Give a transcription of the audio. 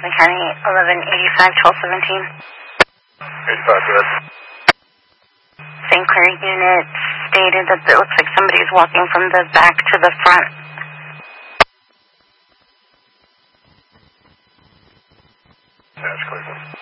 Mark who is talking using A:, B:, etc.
A: Franklin County, 1185-1217.
B: 85, good.
A: St. Clair unit stated that it looks like somebody's walking from the back to the front.
B: That's Cleveland.